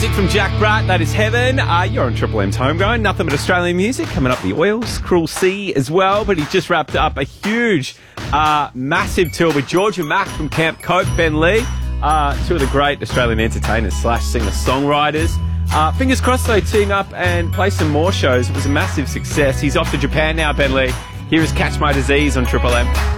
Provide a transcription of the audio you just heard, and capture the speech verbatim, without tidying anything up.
music from Jack Bratt. That is Heaven. Uh, you're on Triple M's Homegrown. Nothing but Australian music. Coming up, the Oils, Cruel Sea as well. But he's just wrapped up a huge, uh, massive tour with George and Mac from Camp Cope, Ben Lee. Uh, two of the great Australian entertainers slash singer-songwriters. Uh, fingers crossed they team up and play some more shows. It was a massive success. He's off to Japan now, Ben Lee. Here is Catch My Disease on Triple M.